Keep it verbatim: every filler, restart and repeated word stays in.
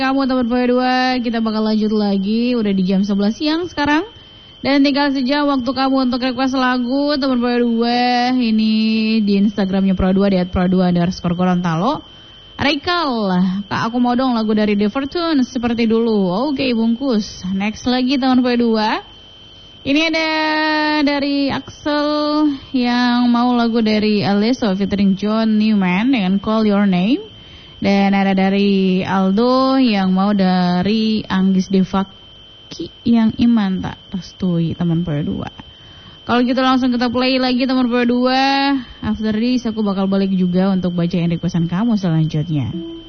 Kamu teman P dua, kita bakal lanjut lagi. Udah di jam sebelas siang sekarang. Dan tinggal sejam waktu kamu untuk request lagu teman P dua. Ini di Instagramnya Pro dua, di at pro dua underscore Gorontalo. Raikal, Kak aku mau dong lagu dari The Fortune seperti dulu. Oke bungkus. Next lagi teman P dua. Ini ada dari Axel yang mau lagu dari Alesso featuring John Newman dengan Call Your Name. Dan ada dari Aldo yang mau dari Anggis Devaki yang iman tak restui teman P dua. Kalau gitu langsung kita play lagi teman P dua. After this aku bakal balik juga untuk bacain requestan kamu selanjutnya.